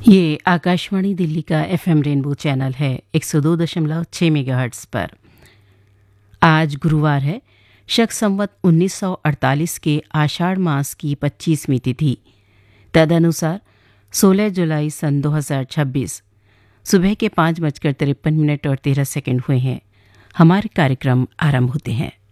ये आकाशवाणी दिल्ली का FM rainbow channel है 102.6 मेगाहर्ट्ज़ पर। आज गुरुवार है, शक संवत 1948 के आषाढ़ मास की 25वीं तिथि, तदनुसार 16 जुलाई सन 2026 सुबह के 5:53 और 13 सेकंड हुए हैं। हमारे कार्यक्रम आरंभ होते हैं।